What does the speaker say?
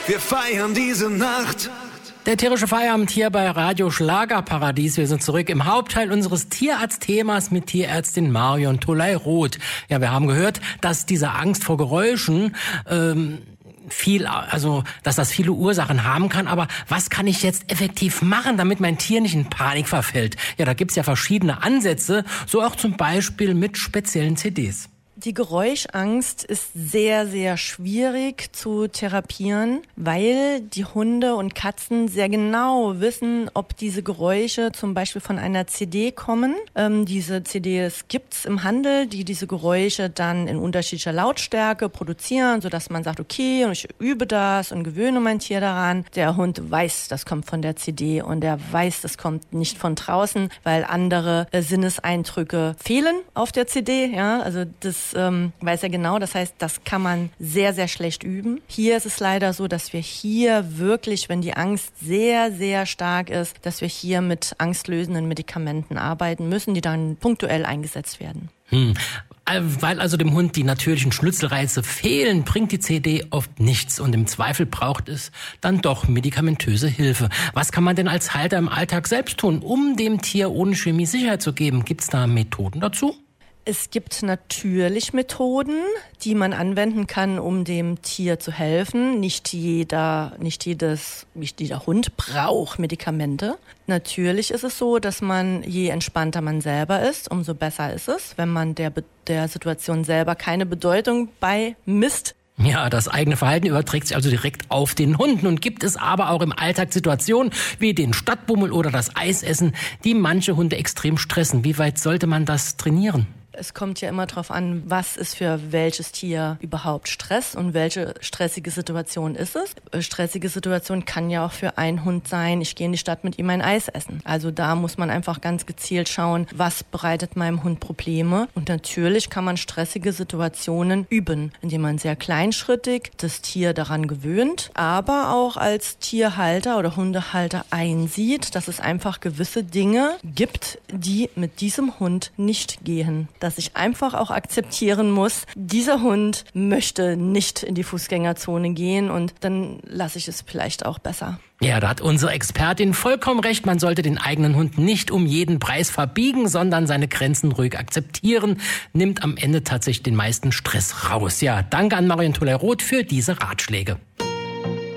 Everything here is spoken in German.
Wir feiern diese Nacht. Der tierische Feierabend hier bei Radio Schlagerparadies. Wir sind zurück im Hauptteil unseres Tierarztthemas mit Tierärztin Marion Tholey-Roth. Ja, wir haben gehört, dass diese Angst vor Geräuschen dass das viele Ursachen haben kann. Aber was kann ich jetzt effektiv machen, damit mein Tier nicht in Panik verfällt? Ja, da gibt's ja verschiedene Ansätze, so auch zum Beispiel mit speziellen CDs. Die Geräuschangst ist sehr, sehr schwierig zu therapieren, weil die Hunde und Katzen sehr genau wissen, ob diese Geräusche zum Beispiel von einer CD kommen. Diese CDs gibt's im Handel, die diese Geräusche dann in unterschiedlicher Lautstärke produzieren, sodass man sagt, okay, und ich übe das und gewöhne mein Tier daran. Der Hund weiß, das kommt von der CD und er weiß, das kommt nicht von draußen, weil andere Sinneseindrücke fehlen auf der CD. Ja, also das weiß er genau. Das heißt, das kann man sehr, sehr schlecht üben. Hier ist es leider so, dass wir hier wirklich, wenn die Angst sehr, sehr stark ist, dass wir hier mit angstlösenden Medikamenten arbeiten müssen, die dann punktuell eingesetzt werden. Weil also dem Hund die natürlichen Schnützelreize fehlen, bringt die CD oft nichts und im Zweifel braucht es dann doch medikamentöse Hilfe. Was kann man denn als Halter im Alltag selbst tun, um dem Tier ohne Chemie Sicherheit zu geben? Gibt es da Methoden dazu? Es gibt natürlich Methoden, die man anwenden kann, um dem Tier zu helfen. Nicht jeder Hund braucht Medikamente. Natürlich ist es so, dass je entspannter man selber ist, umso besser ist es, wenn man der Situation selber keine Bedeutung beimisst. Ja, das eigene Verhalten überträgt sich also direkt auf den Hund. Nun gibt es aber auch im Alltag Situationen wie den Stadtbummel oder das Eisessen, die manche Hunde extrem stressen. Wie weit sollte man das trainieren? Es kommt ja immer darauf an, was ist für welches Tier überhaupt Stress und welche stressige Situation ist es. Stressige Situation kann ja auch für einen Hund sein, ich gehe in die Stadt mit ihm ein Eis essen. Also da muss man einfach ganz gezielt schauen, was bereitet meinem Hund Probleme. Und natürlich kann man stressige Situationen üben, indem man sehr kleinschrittig das Tier daran gewöhnt, aber auch als Tierhalter oder Hundehalter einsieht, dass es einfach gewisse Dinge gibt, die mit diesem Hund nicht gehen. Dass ich einfach auch akzeptieren muss, dieser Hund möchte nicht in die Fußgängerzone gehen und dann lasse ich es vielleicht auch besser. Ja, da hat unsere Expertin vollkommen recht. Man sollte den eigenen Hund nicht um jeden Preis verbiegen, sondern seine Grenzen ruhig akzeptieren. Nimmt am Ende tatsächlich den meisten Stress raus. Ja, danke an Marion Tholey-Roth für diese Ratschläge.